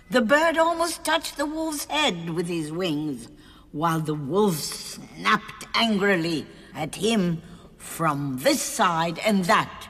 The bird almost touched the wolf's head with his wings, while the wolf snapped angrily at him from this side and that.